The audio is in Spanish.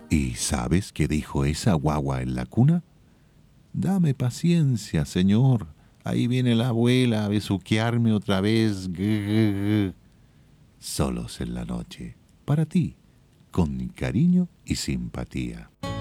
¿Y sabes qué dijo esa guagua en la cuna? Dame paciencia, señor. Ahí viene la abuela a besuquearme otra vez. Grr. Solos en la noche. Para ti, con cariño y simpatía.